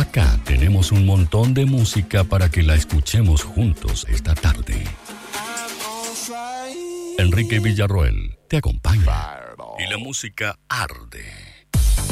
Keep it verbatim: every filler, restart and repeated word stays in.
Acá tenemos un montón de música para que la escuchemos juntos esta tarde. Enrique Villarroel te acompaña y la música arde.